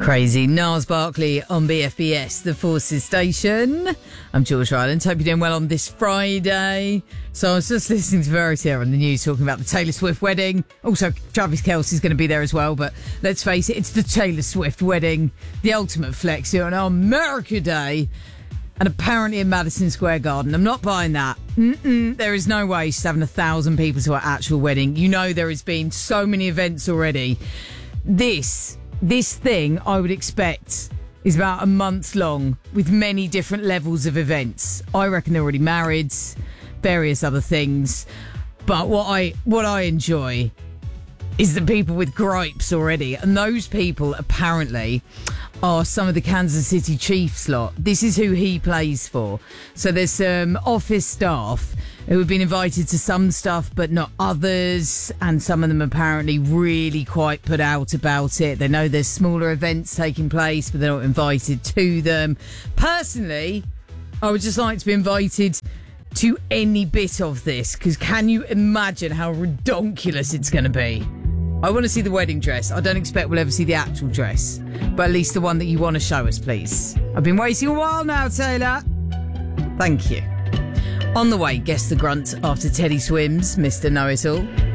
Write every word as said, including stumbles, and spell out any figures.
Crazy. Niles Barkley on B F B S, the Forces Station. I'm George Ryland. Hope you're doing well on this Friday. So I was just listening to Verity on the news talking about the Taylor Swift wedding. Also, Travis Kelce's going to be there as well. But let's face it, it's the Taylor Swift wedding. The ultimate flex here on America Day. And apparently in Madison Square Garden. I'm not buying that. Mm-mm, there is no way she's having a thousand people to her actual wedding. You know there has been so many events already. This... This thing, I would expect, is about a month long with many different levels of events. I reckon they're already married, various other things. But what I what I enjoy is the people with gripes already. And those people, apparently, are some of the Kansas City Chiefs lot. This is who he plays for. So there's some office staff who have been invited to some stuff but not others, and some of them apparently really quite put out about it. They know there's smaller events taking place but they're not invited to them. Personally, I would just like to be invited to any bit of this, because can you imagine how redonkulous it's going to be? I want to see the wedding dress. I don't expect we'll ever see the actual dress, but at least the one that you want to show us, please. I've been waiting a while now, Taylor. Thank you. On the way, guess the grunt after Teddy Swims, Mister Know-It-All.